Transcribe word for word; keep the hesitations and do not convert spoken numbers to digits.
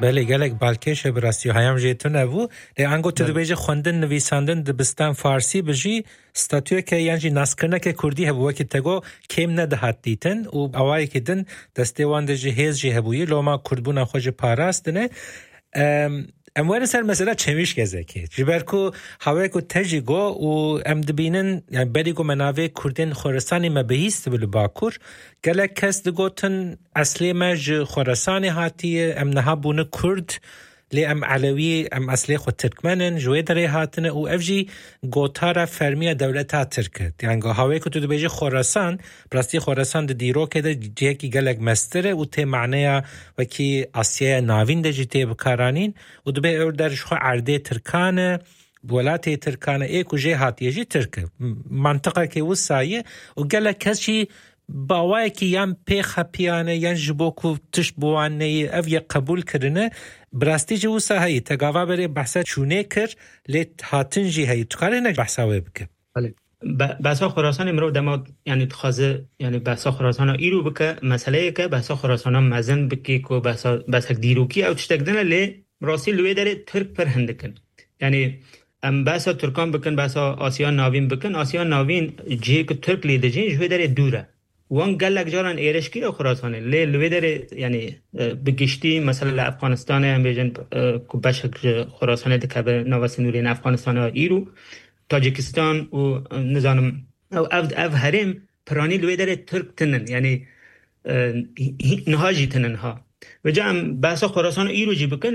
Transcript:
بله گلک بالکش براستی هایم جیتون ابو لی انگو تدبیج خوندن نویساندن دبستان فارسی بجی ستاتوی که یعنی نسکرنه که کردی هبوه که تگو کم ندهد دیتن و اوایی که دن دستیوان دجی هیز جی هبویی لوما کردبونا خوش پاراستنه. اموال سر مثلا چمیش گزه که جبرکو هوای کو تجی گو و ام دبینن یعنی بری گو مناوی کردین خراسانی مبهیست بلو باکور گلک کس دگوتن اصلی مج خراسانی هاتیه ام نهابونه کرد لی ام علوی ام اصلی خود ترکمنن جوی داره هاتنه و افجی گوتارا فرمی دولت ها ترکد یعنی هوای کو تو دبیجی خراسان براستی خراسان د دیرو که ده جه کی گلک مستره و تی معنی وکی آسیای ناوین ده جی تی بکارانین و دبی اور درش خو عرده ترکانه ولاتی ترکانه ایک و جه هاتیه جی ترکه منطقه که وسایه و گلک کسی باوای که یم پیخ پیانه یم جبوکو تش بوانه او یک قبول کرنه براستی جو سهایی تگاوا بری بحثا چونه کر لیت هاتن جی هایی تو کاره نک بحثا وی بکه بله بحثا خراسان امرو دما یعنی تخازه یعنی بحثا خراسان ایرو بکه مسئله که بحثا خراسان مزن بکی که بحثا بحثا دیروکی او تشتگدنه لی راستی لوی داره ترک پر هندکن یعنی ام بحثا ترکان بکن بحثا آسیان ناوین بکن آسیان ناوین جه که ترک لیده جین جوی داره دوره وان گلک جاران ایرش کی رو خراسانه لی لوی داره یعنی بگشتی مثلا افغانستان هم بیجن کو بشک خراسانه دکبه نواسی نورین افغانستان و ایرو تاجیکستان و نظام او اف اف هرم پرانی لوی داره ترک تنن یعنی نهاجی تنن ها و جام بحث خراسان ایرو جی بکن